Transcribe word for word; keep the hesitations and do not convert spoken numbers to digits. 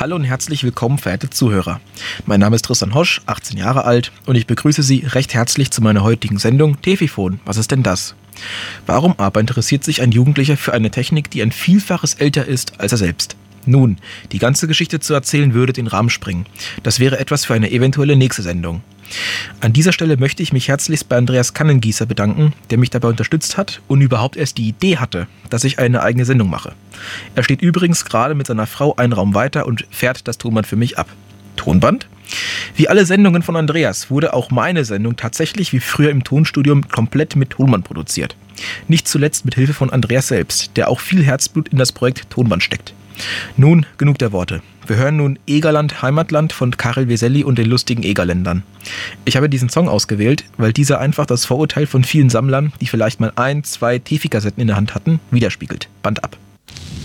Hallo und herzlich willkommen, verehrte Zuhörer. Mein Name ist Tristan Hosch, achtzehn Jahre alt und ich begrüße Sie recht herzlich zu meiner heutigen Sendung Tefifon. Was ist denn das? Warum aber interessiert sich ein Jugendlicher für eine Technik, die ein Vielfaches älter ist als er selbst? Nun, die ganze Geschichte zu erzählen würde den Rahmen sprengen. Das wäre etwas für eine eventuelle nächste Sendung. An dieser Stelle möchte ich mich herzlichst bei Andreas Kannengießer bedanken, der mich dabei unterstützt hat und überhaupt erst die Idee hatte, dass ich eine eigene Sendung mache. Er steht übrigens gerade mit seiner Frau einen Raum weiter und fährt das Tonband für mich ab. Tonband? Wie alle Sendungen von Andreas wurde auch meine Sendung tatsächlich wie früher im Tonstudium komplett mit Tonband produziert. Nicht zuletzt mit Hilfe von Andreas selbst, der auch viel Herzblut in das Projekt Tonband steckt. Nun, genug der Worte. Wir hören nun Egerland, Heimatland von Karel Veselli und den lustigen Egerländern. Ich habe diesen Song ausgewählt, weil dieser einfach das Vorurteil von vielen Sammlern, die vielleicht mal ein, zwei Tefi-Kassetten in der Hand hatten, widerspiegelt. Band ab.